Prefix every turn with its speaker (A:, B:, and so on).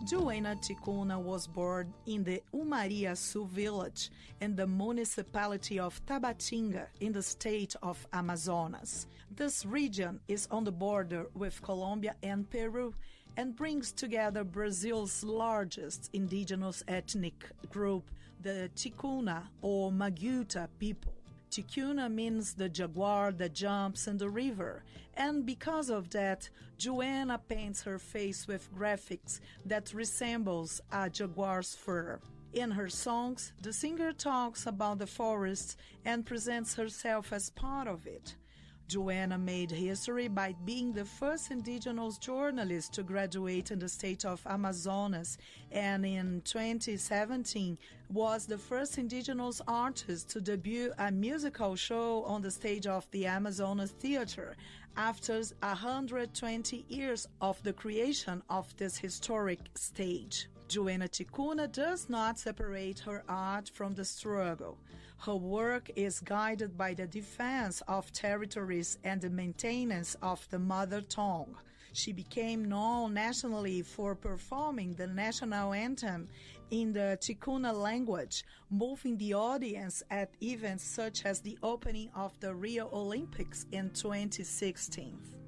A: Joana Ticuna was born in the Umariaçu village in the municipality of Tabatinga in the state of Amazonas. This region is on the border with Colombia and Peru and brings together Brazil's largest indigenous ethnic group, the Ticuna or Maguta people. Ticuna means the jaguar that jumps in the river, and because of that, Joana paints her face with graphics that resembles a jaguar's fur. In her songs, the singer talks about the forest and presents herself as part of it. Joana made history by being the first indigenous journalist to graduate in the state of Amazonas, and in 2017 was the first indigenous artist to debut a musical show on the stage of the Amazonas Theater after 120 years of the creation of this historic stage. Joana Ticuna does not separate her art from the struggle. Her work is guided by the defense of territories and the maintenance of the mother tongue. She became known nationally for performing the national anthem in the Ticuna language, moving the audience at events such as the opening of the Rio Olympics in 2016.